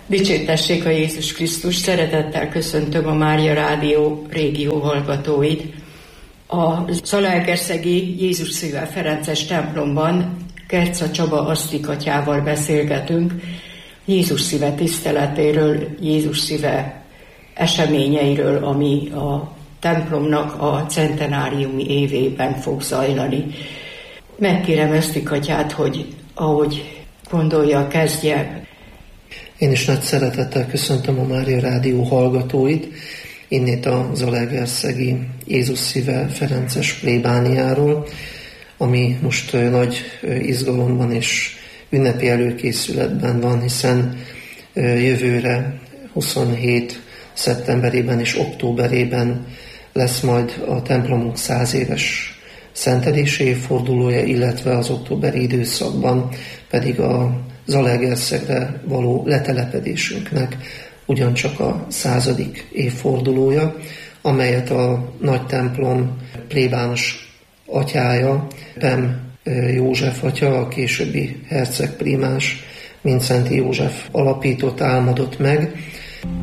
Dicsértessék a Jézus Krisztus, szeretettel köszöntöm a Mária Rádió régió hallgatóit. A zalaegerszegi Jézus Szíve Ferences templomban Kerca Csaba asztikatyával beszélgetünk Jézus Szíve tiszteletéről, Jézus Szíve eseményeiről, ami a templomnak a centenáriumi évében fog zajlani. Megkérem asztikatyát, hogy ahogy gondolja, kezdje. Én is nagy szeretettel köszöntöm a Mária Rádió hallgatóit, innét a zalaegerszegi Jézus Szíve Ferences plébániáról, ami most nagy izgalomban és ünnepi előkészületben van, hiszen jövőre 27 szeptemberében és októberében lesz majd a templomunk 100 éves szentelési évfordulója, illetve az októberi időszakban pedig a Zalaegerszegre való letelepedésünknek ugyancsak a 100. évfordulója, amelyet a nagy templom plébános atyája, Pem József atya, a későbbi hercegprímás Mindszenty József alapított, álmodott meg,